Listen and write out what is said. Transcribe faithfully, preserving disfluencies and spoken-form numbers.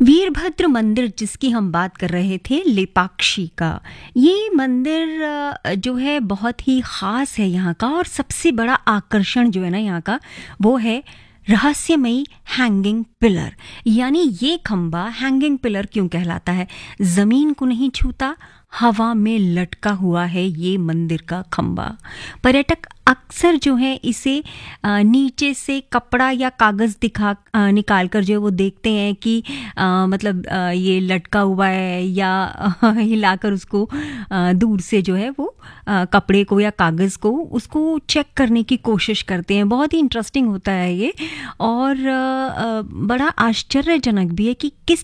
वीरभद्र मंदिर जिसकी हम बात कर रहे थे, लेपाक्षी का। ये मंदिर अ, जो है बहुत ही ख़ास है यहाँ का, और सबसे बड़ा आकर्षण जो है ना यहाँ का, वो है रहस्यमयी हैंगिंग पिलर। यानी ये खंबा हैंगिंग पिलर क्यों कहलाता है? ज़मीन को नहीं छूता, हवा में लटका हुआ है ये मंदिर का खंबा। पर्यटक अक्सर जो है इसे अ, नीचे से कपड़ा या कागज़ दिखा अ, निकाल कर जो है वो देखते हैं कि अ, मतलब अ, ये लटका हुआ है, या अ, हिलाकर उसको अ, दूर से जो है वो अ, कपड़े को या कागज़ को उसको चेक करने की कोशिश करते हैं। बहुत ही इंटरेस्टिंग होता है ये, और अ, अ, बड़ा आश्चर्यजनक भी है कि किस